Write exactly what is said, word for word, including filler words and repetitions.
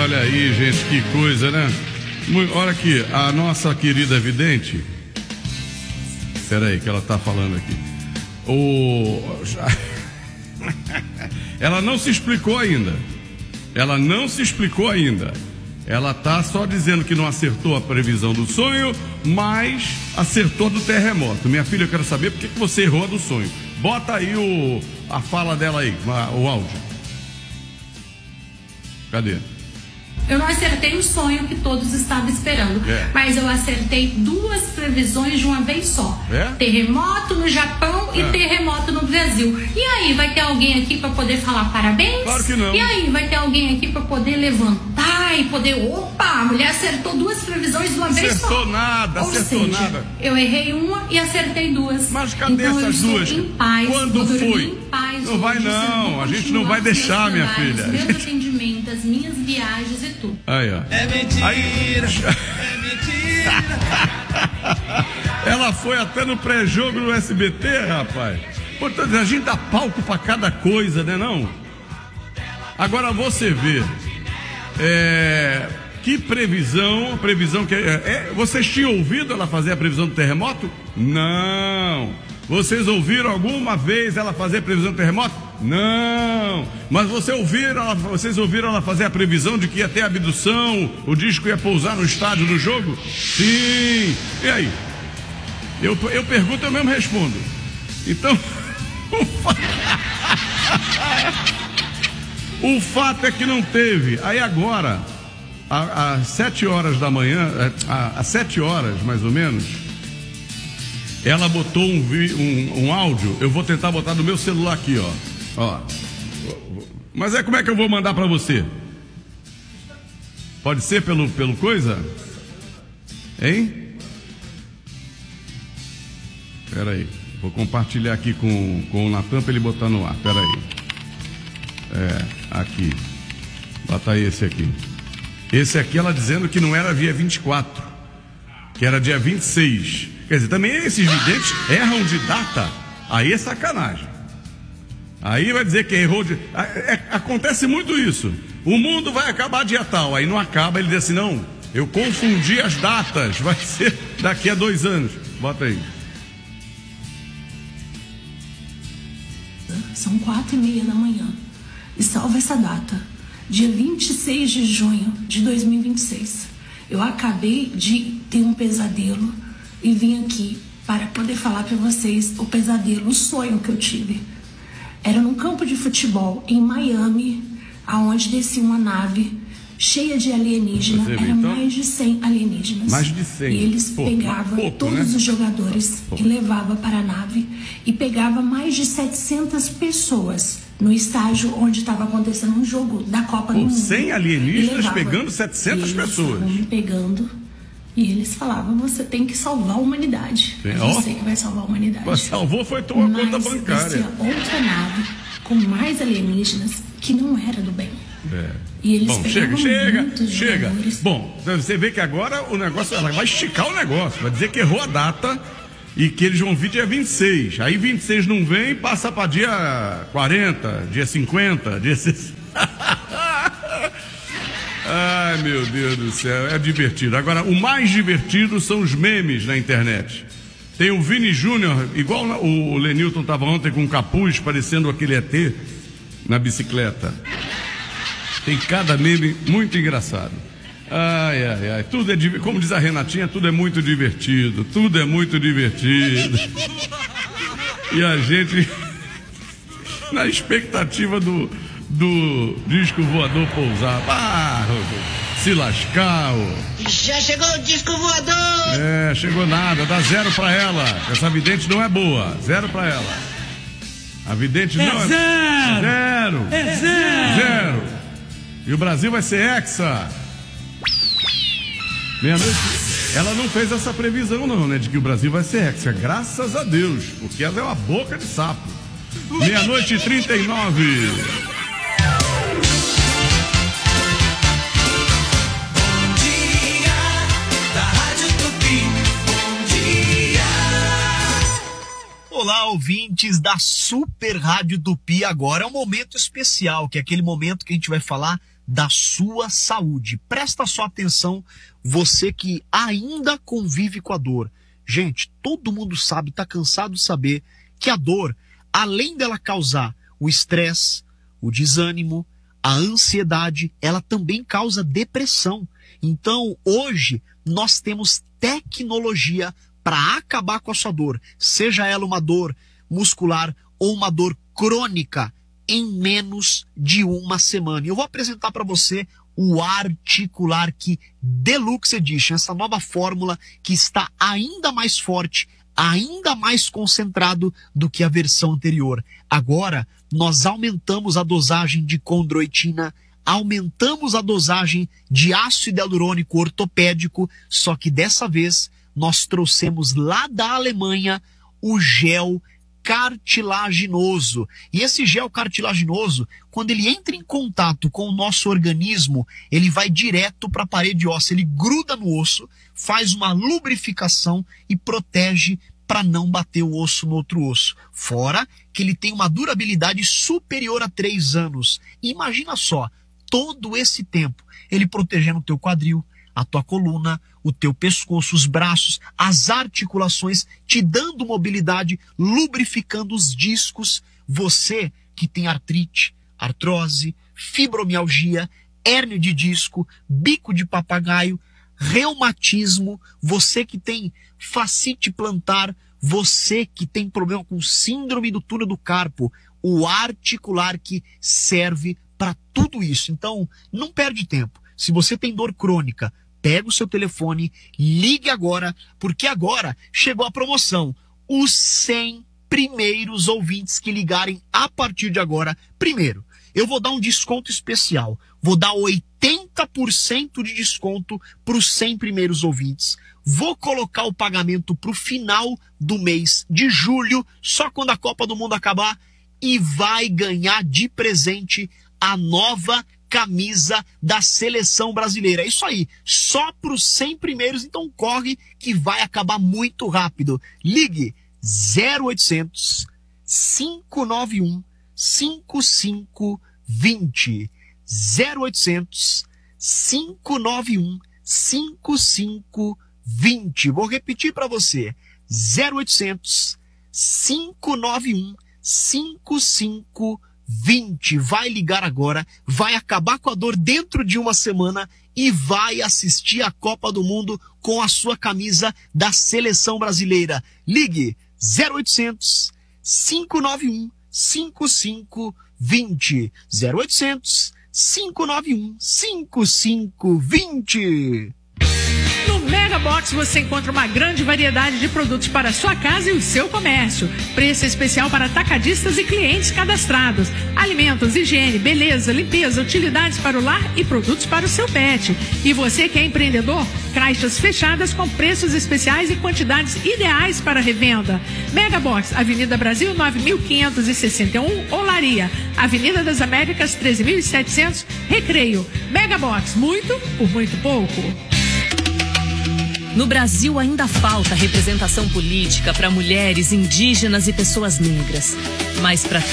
Olha aí, gente, que coisa, né? Olha aqui, a nossa querida vidente. Espera aí, que ela tá falando aqui. O... Ela não se explicou ainda. Ela não se explicou ainda. Ela tá só dizendo que não acertou a previsão do sonho, mas acertou do terremoto. Minha filha, eu quero saber por que que você errou a do sonho. Bota aí o, a fala dela aí, o áudio. Cadê? Eu não acertei o sonho que todos estavam esperando, é. mas eu acertei duas previsões de uma vez só. É? Terremoto no Japão é. e terremoto no Brasil. E aí, vai ter alguém aqui para poder falar parabéns? Claro que não. E aí, vai ter alguém aqui para poder levantar e poder... Opa, a mulher acertou duas previsões de uma acertou vez só. Acertou nada, Ou acertou seja, nada. Eu errei uma e acertei duas. Mas cadê então, essas eu duas? Em paz, Quando foi? Em paz, não vai não, a gente não vai deixar, minha filha. Meus gente... atendimentos, as minhas viagens e tudo. Aí, ó. É mentira, Aí... é mentira. Ela foi até no pré-jogo do S B T, rapaz. Portanto, a gente dá palco pra cada coisa, né não? Agora você vê, é... que previsão, previsão que... É... É... Vocês tinham ouvido ela fazer a previsão do terremoto? Não. Vocês ouviram alguma vez ela fazer a previsão do terremoto? Não. Mas você ouviram ela, vocês ouviram ela fazer a previsão de que ia ter abdução, o disco ia pousar no estádio do jogo? Sim. E aí? Eu, eu pergunto, eu mesmo respondo. Então, o fato... o fato é que não teve. Aí agora, às sete horas da manhã, às sete horas mais ou menos, ela botou um, um, um áudio. Eu vou tentar botar no meu celular aqui, ó. Ó. Mas é como é que eu vou mandar pra você? Pode ser pelo, pelo coisa? Hein? Pera aí. Vou compartilhar aqui com, com o Natan pra ele botar no ar. Pera aí. É, aqui. Bota aí esse aqui. Esse aqui ela dizendo que não era dia vinte e quatro, que era dia vinte e seis. Quer dizer, também esses videntes erram de data. Aí é sacanagem. Aí vai dizer que errou de... É, acontece muito isso. O mundo vai acabar dia tal. Aí não acaba, ele diz assim, não, eu confundi as datas. Vai ser daqui a dois anos. Bota aí. São quatro e meia da manhã. E salva essa data. Dia vinte e seis de junho de dois mil e vinte e seis. Eu acabei de ter um pesadelo e vim aqui para poder falar para vocês o pesadelo, o sonho que eu tive. Era num campo de futebol em Miami, aonde descia uma nave cheia de alienígenas. Era então, mais de cem alienígenas. Mais de cem. E eles Pô, pegavam pouco, todos né? os jogadores Pô. e levavam para a nave e pegava mais de setecentas pessoas no estágio onde estava acontecendo um jogo da Copa Pô, do Mundo. cem alienígenas levava, pegando setecentas pessoas. Eles me pegando e eles falavam, você tem que salvar a humanidade. É você que vai salvar a humanidade. Mas salvou foi tua Mas conta bancária. descia outra nave com mais alienígenas que não era do bem. É. E eles Bom, chega, chega, chega. jogadores. Bom, você vê que agora o negócio, ela vai esticar o negócio, vai dizer que errou a data e que eles vão vir dia vinte e seis. Aí vinte e seis não vem, passa para dia quarenta, dia cinquenta, dia sessenta. Ai, meu Deus do céu, é divertido. Agora, o mais divertido são os memes na internet. Tem o Vini Júnior, igual o Lenilton estava ontem com um capuz, parecendo aquele E T na bicicleta. Tem cada meme muito engraçado. Ai, ai, ai. Tudo é, como diz a Renatinha, tudo é muito divertido. Tudo é muito divertido. E a gente, na expectativa do, do disco voador pousar. Ah, se lascar. Ó. Já chegou o disco voador! É, chegou nada. Dá zero pra ela. Essa vidente não é boa. Zero pra ela. A vidente é não é... Zero! Zero! É zero! Zero! E o Brasil vai ser hexa. Meia-noite. Ela não fez essa previsão não, né? De que o Brasil vai ser hexa. Graças a Deus. Porque ela é uma boca de sapo. Meia-noite e trinta e nove. Bom dia, da Rádio Tupi. Bom dia. Olá, ouvintes da Super Rádio Tupi. Agora é um momento especial, que é aquele momento que a gente vai falar da sua saúde. Presta só atenção, você que ainda convive com a dor. Gente, todo mundo sabe, está cansado de saber que a dor, além dela causar o estresse, o desânimo, a ansiedade, ela também causa depressão. Então, hoje, nós temos tecnologia para acabar com a sua dor, seja ela uma dor muscular ou uma dor crônica, em menos de uma semana. E eu vou apresentar para você o Articular-Q Deluxe Edition, essa nova fórmula que está ainda mais forte, ainda mais concentrado do que a versão anterior. Agora, nós aumentamos a dosagem de condroitina, aumentamos a dosagem de ácido hialurônico ortopédico, só que dessa vez nós trouxemos lá da Alemanha o gel cartilaginoso. E esse gel cartilaginoso, quando ele entra em contato com o nosso organismo, ele vai direto para a parede óssea, ele gruda no osso, faz uma lubrificação e protege para não bater o osso no outro osso. Fora que ele tem uma durabilidade superior a três anos. E imagina só, todo esse tempo, ele protegendo o teu quadril, a tua coluna, o teu pescoço, os braços, as articulações, te dando mobilidade, lubrificando os discos. Você que tem artrite, artrose, fibromialgia, hérnia de disco, bico de papagaio, reumatismo, você que tem fascite plantar, você que tem problema com síndrome do túnel do carpo, o Articular-Q serve para tudo isso. Então, não perde tempo. Se você tem dor crônica, pega o seu telefone, ligue agora, porque agora chegou a promoção. Os cem primeiros ouvintes que ligarem a partir de agora, primeiro, eu vou dar um desconto especial. Vou dar oitenta por cento de desconto para os cem primeiros ouvintes. Vou colocar o pagamento para o final do mês de julho, só quando a Copa do Mundo acabar, e vai ganhar de presente a nova camisa da seleção brasileira. É isso aí, só para os cem primeiros, então corre que vai acabar muito rápido. Ligue zero oitocentos, cinco nove um, cinco cinco dois zero. zero oitocentos, cinco nove um, cinco cinco dois zero. Vou repetir para você. zero oitocentos, cinco nove um, cinco cinco dois zero. vinte, vai ligar agora, vai acabar com a dor dentro de uma semana e vai assistir a Copa do Mundo com a sua camisa da seleção brasileira. Ligue zero oitocentos, cinco nove um, cinco cinco dois zero. zero oitocentos, cinco nove um, cinco cinco dois zero. No Mega Box você encontra uma grande variedade de produtos para a sua casa e o seu comércio. Preço especial para atacadistas e clientes cadastrados. Alimentos, higiene, beleza, limpeza, utilidades para o lar e produtos para o seu pet. E você que é empreendedor, caixas fechadas com preços especiais e quantidades ideais para revenda. Mega Box, Avenida Brasil nove mil quinhentos e sessenta e um, Olaria. Avenida das Américas treze mil e setecentos, Recreio. Mega Box, muito por muito pouco. No Brasil ainda falta representação política para mulheres, indígenas e pessoas negras. Mas para